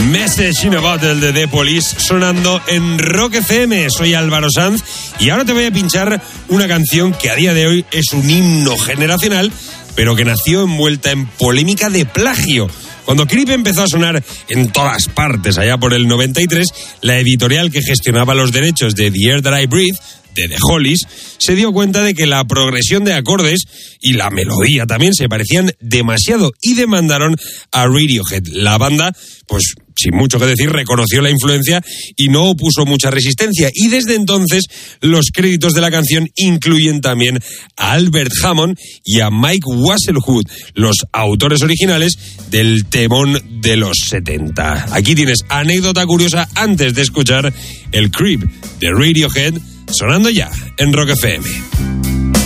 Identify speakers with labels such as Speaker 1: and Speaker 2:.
Speaker 1: Message in a Bottle de The Police sonando en Rock FM. Soy Álvaro Sanz y ahora te voy a pinchar una canción que a día de hoy es un himno generacional, pero que nació envuelta en polémica de plagio. Cuando Creep empezó a sonar en todas partes allá por el 93, la editorial que gestionaba los derechos de The Air That I Breathe, de The Hollies, se dio cuenta de que la progresión de acordes y la melodía también se parecían demasiado y demandaron a Radiohead. La banda, pues sin mucho que decir, reconoció la influencia y no opuso mucha resistencia. Y desde entonces los créditos de la canción incluyen también a Albert Hammond y a Mike Wasselwood, los autores originales del temón de los 70. Aquí tienes anécdota curiosa antes de escuchar el Creep de Radiohead sonando ya en Rock FM.